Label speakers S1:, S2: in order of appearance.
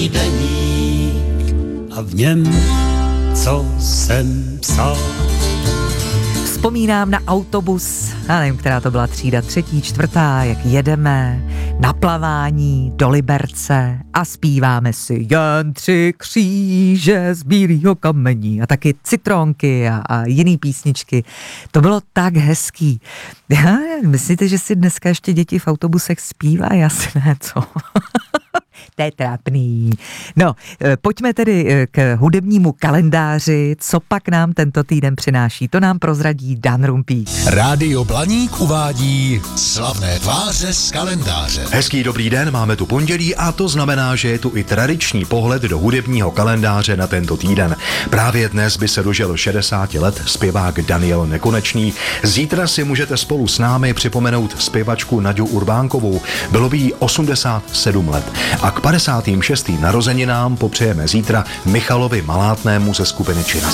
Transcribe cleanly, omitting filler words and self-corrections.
S1: deník a v něm, co jsem psal.
S2: Vzpomínám na autobus, já nevím, která to byla třída, 3., 4., jak jedeme na plavání do Liberce a zpíváme si jen 3 kříže z bílého kamení a taky Citronky a jiný písničky. To bylo tak hezký. Myslíte, že si dneska ještě děti v autobusech zpívají? Asi ne, co? To je trápný. No, pojďme tedy k hudebnímu kalendáři. Co pak nám tento týden přináší? To nám prozradí Dan Rumpík.
S3: Rádio Blaník uvádí slavné tváře z kalendáře.
S4: Hezký dobrý den, máme tu pondělí a to znamená, že je tu i tradiční pohled do hudebního kalendáře na tento týden. Právě dnes by se dožil 60 let zpěvák Daniel Nekonečný. Zítra si můžete spolu s námi připomenout zpěvačku Naďu Urbánkovou. Bylo by jí 87 let. A k 56. narozeninám popřejeme zítra Michalovi Malátnému ze skupiny Čina.